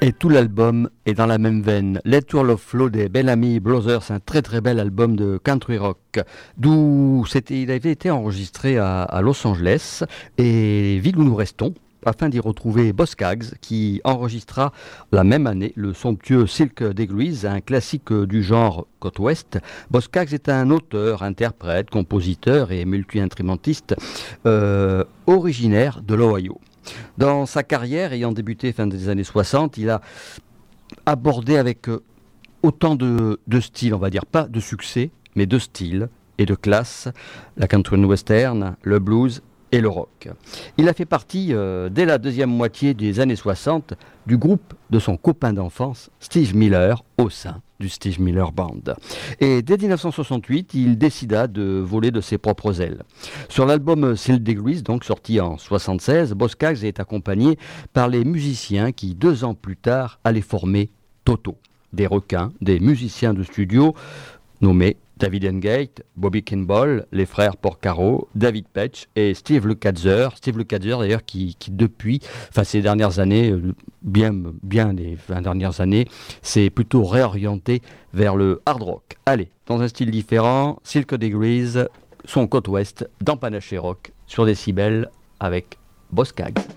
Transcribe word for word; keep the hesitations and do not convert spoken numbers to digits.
Et tout l'album est dans la même veine. Let Your Love Flow des Bellamy Brothers, un très très bel album de country rock. D'où c'était, il avait été enregistré à, à Los Angeles et ville où nous restons, afin d'y retrouver Boz Scaggs, qui enregistra la même année le somptueux Silk Degrees, un classique du genre côte ouest. Boz Scaggs est un auteur, interprète, compositeur et multi-instrumentiste euh, originaire de l'Ohio. Dans sa carrière, ayant débuté fin des années soixante, il a abordé avec euh, autant de, de styles, on va dire, pas de succès, mais de style et de classe, la country and western, le blues et le rock. Il a fait partie, euh, dès la deuxième moitié des années soixante, du groupe de son copain d'enfance, Steve Miller, au sein du Steve Miller Band. Et dès dix-neuf cent soixante-huit, il décida de voler de ses propres ailes. Sur l'album Silk Degrees, donc sorti en soixante-seize, Boz Scaggs est accompagné par les musiciens qui, deux ans plus tard, allaient former Toto. Des requins, des musiciens de studio nommés David Engate, Bobby Kimball, les frères Porcaro, David Petch et Steve Lukather. Steve Lukather d'ailleurs qui, qui depuis, enfin ces dernières années, bien, bien les vingt dernières années, s'est plutôt réorienté vers le hard rock. Allez, dans un style différent, Silk Degrees, son côte ouest, dans Panaché Rock, sur Décibel, avec Boz Scaggs.